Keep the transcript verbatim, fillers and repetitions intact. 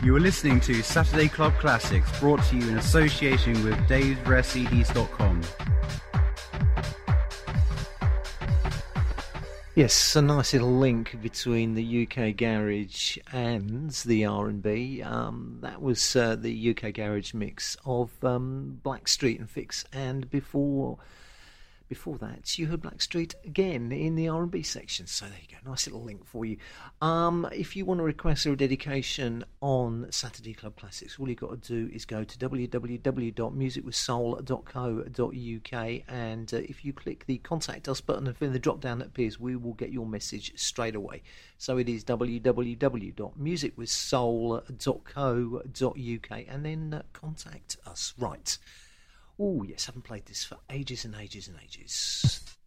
You are listening to Saturday Club Classics, brought to you in association with Dave's Rare C Ds dot com. Yes, a nice little link between the U K Garage and the R and B. Um, that was uh, the U K Garage mix of um, Blackstreet and Fix, and before before that you heard Blackstreet again in the R and B section. So there you go, nice little link for you. Um, if you want to request a dedication on Saturday Club Classics, all you've got to do is go to w w w dot music with soul dot co dot u k, and uh, if you click the Contact Us button and in the drop down that appears, we will get your message straight away. So it is w w w dot music with soul dot co dot u k, and then uh, contact us. Right. Oh yes, haven't played this for ages and ages and ages.